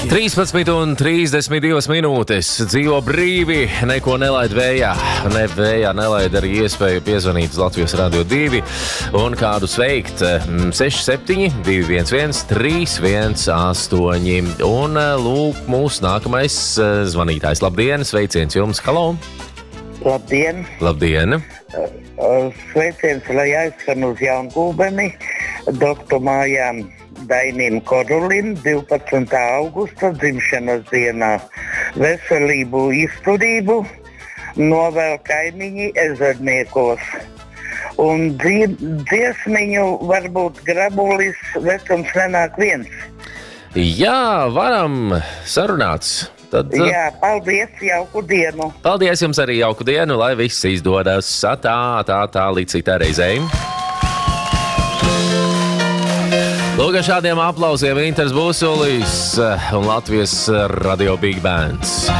13:32 minūtes. Dzīvo brīvi, neko nelaid vējā. Nelaid arī iespēju piezvanīt uz Latvijas Radio 2 un kādu sveikt 67 211 318. Un lūk, mūsu nākamais zvanītājs. Labdien, sveiciens jums, halo! Labdien! Labdien! Sveiciens, lai aizskan uz Jaungulbeni, doktu mājām Dainim Korulim, 12. augusta dzimšanas dienā. Veselību, izturību novēl kaimiņi Ezerniekos. Un dziesmiņu varbūt Grabulis vecums nenāk viens. Jā, varam sarunāts. Tad, jā, paldies, jauku dienu. Paldies jums arī, jauku dienu, lai viss izdodas. Tā, līdz citai reizei. Lūk, ar šādiem aplausiem Inters Būsulis un Latvijas Radio Big Bands.